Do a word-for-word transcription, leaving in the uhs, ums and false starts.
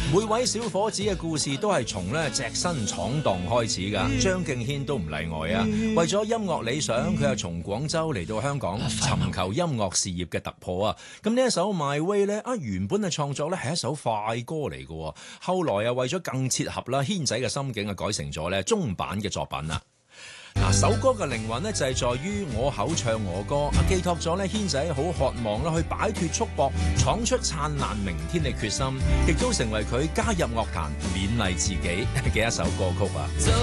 每位小伙子嘅故事都係從咧隻身闖蕩開始㗎，張敬軒都唔例外啊！為咗音樂理想，佢又從廣州嚟到香港尋求音樂事業嘅突破啊！咁呢一首 My Way 咧啊，原本嘅創作咧係一首快歌嚟嘅，後來啊為咗更切合啦軒仔嘅心境啊，改成咗咧中版嘅作品啦。嗱，首歌嘅靈魂咧就係在於我口唱我歌，寄託咗咧軒仔好渴望啦去擺脫束縛，闖出燦爛明天嘅決心，亦都成為佢加入樂壇勉勵自己嘅一首歌曲啊！